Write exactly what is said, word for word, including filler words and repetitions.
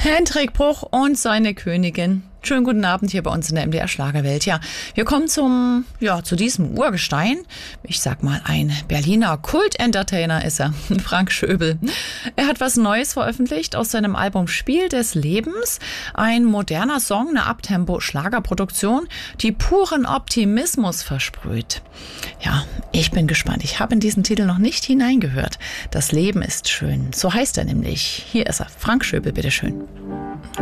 Hendrik Bruch und seine Königin. Schönen guten Abend hier bei uns in der M D R Schlagerwelt. Ja, wir kommen zum, ja, zu diesem Urgestein. Ich sag mal, ein Berliner Kult-Entertainer ist er, Frank Schöbel. Er hat was Neues veröffentlicht aus seinem Album Spiel des Lebens. Ein moderner Song, eine Abtempo-Schlagerproduktion, die puren Optimismus versprüht. Ja, ich bin gespannt. Ich habe in diesen Titel noch nicht hineingehört. Das Leben ist schön. So heißt er nämlich. Hier ist er. Frank Schöbel, bitteschön.